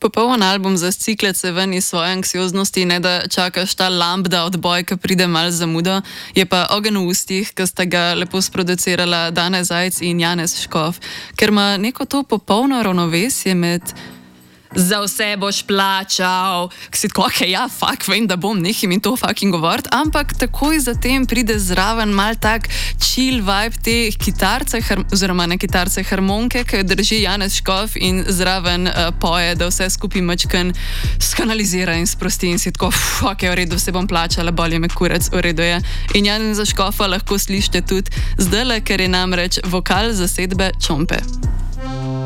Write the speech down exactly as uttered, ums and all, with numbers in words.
Popoln album za ciklece ven iz svoje anksioznosti, ne da čakaš ta lambda odboj, ki pride malo zamudo, je pa Ogenj v ustih, ki sta ga lepo sproducirala Dane Zajc in Janez Škof, ker ima neko to popolno ravnovesje med za vse boš plačal, ki si tako, ok, ja, fak, vem, da bom nehim in to fucking govorit, ampak takoj zatem pride zraven mal tak chill vibe te kitarce, oziroma ne kitarce, harmonke, ki jo drži Janez Škof in zraven uh, poje, da vse skupaj mačken skanalizira in sprosti in si tako, ok, v redu, se bom plačala, bolje me kurec, v redu je. In Janeza Škofa lahko slišite tudi zdajle, ker je namreč vokal zasedbe Čompe.